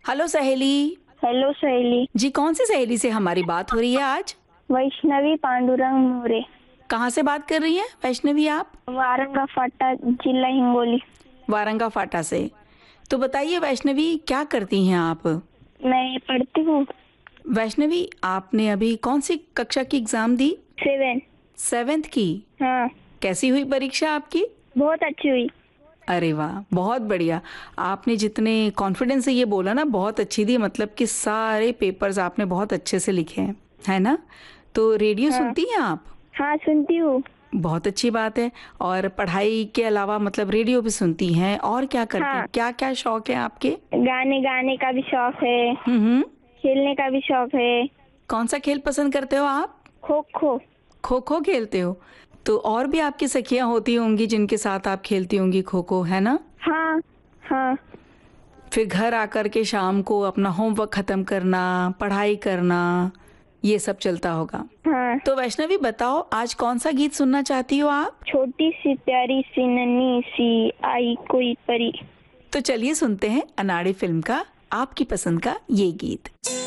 Hello सहेली। Hello सहेली। जी, कौन सी सहेली से हमारी बात हो रही है आज? वैष्णवी पांडुरंग मोरे। कहाँ से बात कर रही हैं वैष्णवी आप? वारंगा फाटा, जिला हिंगोली। वारंगा फाटा से। तो बताइए वैष्णवी, क्या करती हैं आप? मैं पढ़ती हूँ वैष्णवी, आपने अभी कौन सी कक्षा की एग्जाम दी? 7। 7th की। हाँ, कैसी हुई परीक्षा आपकी? बहुत अच्छी हुई। अरे वाह, बहुत बढ़िया। आपने जितने कॉन्फिडेंस से ये बोला ना, बहुत अच्छी थी, मतलब कि सारे पेपर्स आपने बहुत अच्छे से लिखे हैं, है ना? तो रेडियो हाँ सुनती हैं आप? हाँ, सुनती हूँ। बहुत अच्छी बात है। और पढ़ाई के अलावा मतलब रेडियो भी सुनती हैं, और क्या करती हैं? हाँ, क्या क्या शौक है आपके? गाने गाने का भी शौक है, हम्म। खेलने का भी शौक है। कौन सा खेल पसंद करते हो आप? खो खो। खो खो खेलते हो? तो और भी आपकी सखियां होती होंगी जिनके साथ आप खेलती होंगी खो खो, है ना? हाँ हाँ फिर घर आकर के शाम को अपना होमवर्क खत्म करना, पढ़ाई करना, ये सब चलता होगा। हाँ। तो वैष्णवी बताओ, आज कौन सा गीत सुनना चाहती हो आप? छोटी सी प्यारी सी नन्ही सी आई कोई परी। तो चलिए सुनते हैं अनाड़ी फिल्म का आपकी पसंद का ये गीत।